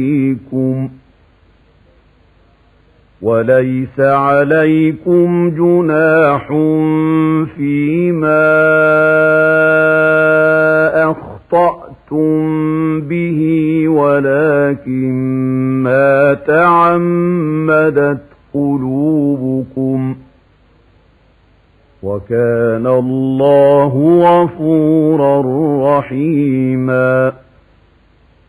وليس عليكم جناح فيما أخطأتم به ولكن ما تعمدت قلوبكم وكان الله غفورا رحيما